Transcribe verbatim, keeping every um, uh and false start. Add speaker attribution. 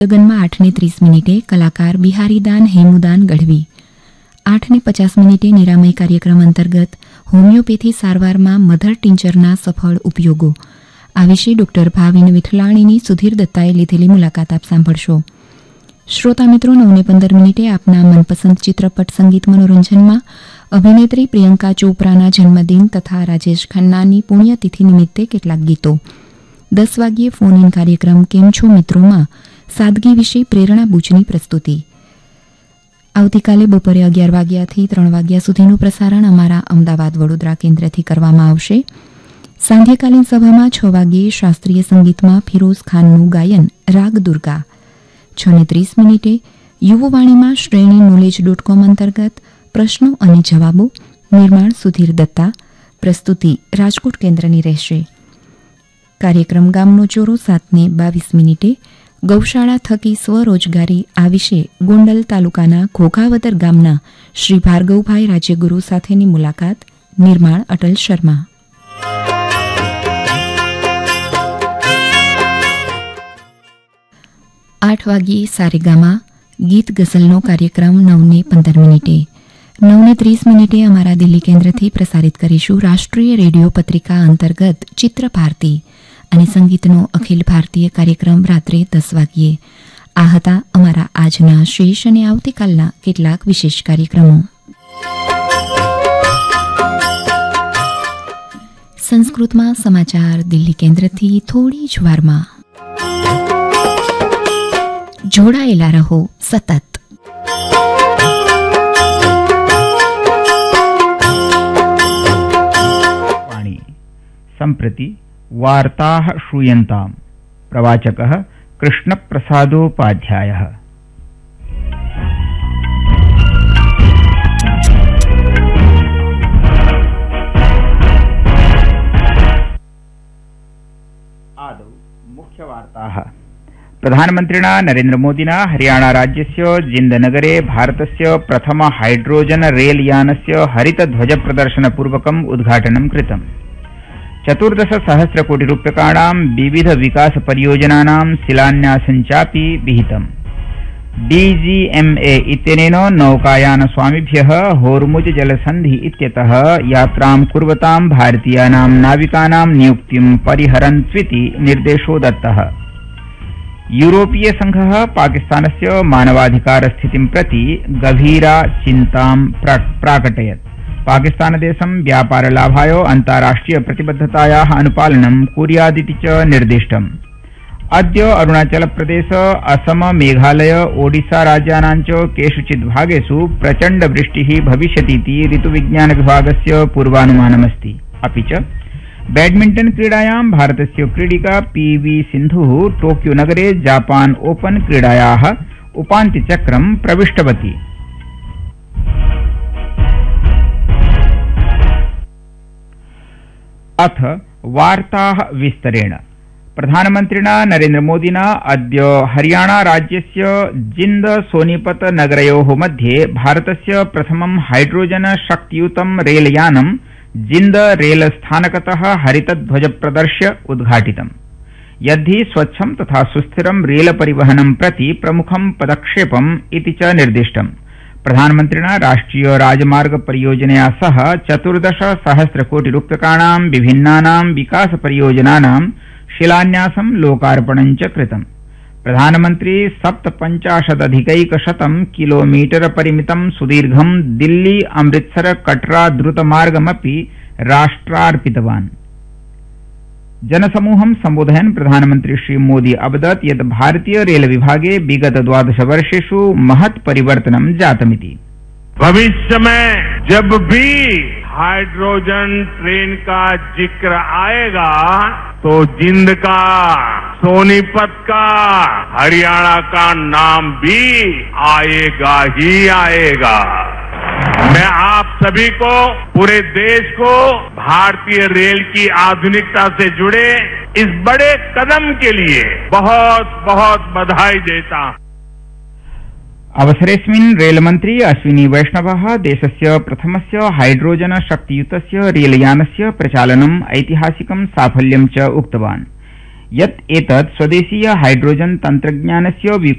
Speaker 1: લગનમાં આઠ ને ત્રીસ મિનિટે કલાકાર બિહારીદાન હેમુદાન ગઢવી. આઠ ને પચાસ મિનિટે નિરામય કાર્યક્રમ અંતર્ગત હોમિયોપેથી સારવારમાં મધર ટિંચરના સફળ ઉપયોગો આ વિશે ડોક્ટર ભાવિન વિઠલાણીની સુધીર દત્તાએ લીધેલી મુલાકાત આપ સાંભળશો. શ્રોતા મિત્રો, નવને પંદર મિનિટે આપના મનપસંદ ચિત્રપટ સંગીત મનોરંજનમાં અભિનેત્રી પ્રિયંકા ચોપરાના જન્મદિન તથા રાજેશ ખન્નાની પુણ્યતિથિ નિમિત્તે કેટલાક ગીતો. દસ વાગ્યે ફોન ઇન કાર્યક્રમ કેમ છો મિત્રોમાં સાદગી વિશે પ્રેરણા બુચની પ્રસ્તુતિ. આવતીકાલે બપોરે અગિયાર વાગ્યાથી ત્રણ વાગ્યા સુધીનું પ્રસારણ અમારા અમદાવાદ વડોદરા કેન્દ્રથી કરવામાં આવશે. સાંધ્યકાલીન સભામાં છ વાગ્યે શાસ્ત્રીય સંગીતમાં ફિરોઝ ખાનનું ગાયન રાગ દુર્ગા. છ ને ત્રીસ મિનિટે યુવવાણીમાં શ્રેણી નોલેજ ડોટ કોમ અંતર્ગત પ્રશ્નો અને જવાબો. નિર્માણ સુધીર દત્તા. પ્રસ્તુતિ રાજકોટ કેન્દ્રની રહેશે. કાર્યક્રમ ગામનો ચોરો સાત ને બાવીસ મિનિટે ગૌશાળા થકી સ્વરોજગારી આ વિશે ગોંડલ તાલુકાના ઘોઘાવદર ગામના શ્રી ભાર્ગવભાઈ રાજ્યગુરુ સાથેની મુલાકાત. નિર્માણ અટલ શર્મા. આઠ વાગ્યે સારેગામા ગીત ગઝલનો કાર્યક્રમ નવને પંદર મિનિટે. નવને ત્રીસ મિનિટે અમારા દિલ્હી કેન્દ્રથી પ્રસારિત કરીશું રાષ્ટ્રીય રેડિયો પત્રિકા અંતર્ગત ચિત્ર ભારતી અને સંગીતનો અખિલ ભારતીય કાર્યક્રમ રાત્રે દસ વાગ્યે. આ હતા અમારા આજના શેષ અને આવતીકાલના કેટલાક વિશેષ કાર્યક્રમો. સંસ્કૃતમાં સમાચાર દિલ્હી કેન્દ્રથી થોડી જ વારમાં. જોડાયેલા રહો સતત.
Speaker 2: सम्प्रति वार्ताः श्रूयन्ताम्. प्रवाचकः कृष्णप्रसादोपाध्यायः. आदौ मुख्यवार्ताः. प्रधानमन्त्रिणा नरेन्द्रमोदिना हरियाणा राज्यस्य जिन्दनगरे भारतस्य प्रथम हाइड्रोजन रेल यानस्य हरितध्वजप्रदर्शनपूर्वकम् उद्घाटनं कृतम्. चतुर्दश सहस्र कोटि रूप्यकाणां विविध विकास परियोजनानां शिलान्यासञ्चापि विहितम्. डीजीएमए इत्यनेन नौकायान स्वामिभ्यः होर्मुज जलसन्धि इत्यतः यात्रां कुर्वतां भारतीयानां नाविकानां नियुक्तिं परिहरन्त्विति निर्देशो दत्तः. यूरोपीय संघः पाकिस्तानस्य मानवाधिकारस्थितिं प्रति गभीरा चिन्तां प्राकटयत्. पाकिस्तानदेशं व्यापारलाभाय अन्ताराष्ट्रिय प्रतिबद्धतायाः अनुपालनं कुर्यादिति च निर्दिष्टम्. अद्य अरुणाचलप्रदेश, असम, मेघालय, ओडिशा राज्यानां च केषुचित् भागेषु प्रचण्डवृष्टिः भविष्यतीति ऋतुविज्ञानविभागस्य पूर्वानुमानमस्ति. अपि च बैडमिण्टन क्रीडायां भारतस्य क्रीडिका पीवी सिन्धुः टोक्यो नगरे जापान ओपन क्रीडायाः उपान्त्यचक्रं प्रविष्टवती. अथ वार्ताः विस्तरेण. प्रधानमन्त्रिणा नरेन्द्रमोदिना अद्य हरियाणा राज्यस्य जिन्द सोनीपत नगरयोः मध्ये भारतस्य प्रथमं हाइड्रोजन शक्तियुतं रेलयानं जिन्द रेलस्थानकतः हरितध्वजप्रदर्श्य उद्घाटितम्. यद्धि स्वच्छं तथा सुस्थिरं रेलपरिवहनं प्रति प्रमुखं पदक्षेपम् इति च निर्दिष्टम्. प्रधानमन्त्रिणा राष्ट्रिय राजमार्ग परियोजनया सह चतुर्दश सहस्र कोटि रूप्यकाणां विभिन्नानां विकास परियोजनानां शिलान्यासं लोकार्पणं च कृतम्. प्रधानमन्त्री सप्तपञ्चाशदधिकैकशतं किलोमीटर परिमितं सुदीर्घं दिल्ली अमृतसर कटरा द्रुतमार्गमपि राष्ट्रार्पितवान्. जनसमूहं सम्बोधयन् प्रधानमन्त्री श्री मोदी अवदत् यत् भारतीय रेल विभागे विगत द्वादश वर्षेषु महत् परिवर्तनं जातमिति.
Speaker 3: भविष्य में जब भी हाइड्रोजन ट्रेन का जिक्र आएगा तो जिंद का, सोनीपत का, हरियाणा का नाम भी आएगा ही आएगा. मैं आप सभी को, पूरे देश को भारतीय रेल की आधुनिकता से जुड़े इस बड़े कदम के लिए बहुत बहुत बधाई देता हूं.
Speaker 2: अवसरेऽस्मिन् रेलमन्त्री अश्विनी वैष्णवः देशस्य प्रथमस्य हाइड्रोजन शक्तियुतस्य रेलयानस्य प्रचालनम् ऐतिहासिकं साफल्यं च उक्तवान्. यत् एतत् स्वदेशीय हाइड्रोजन तन्त्रज्ञानस्य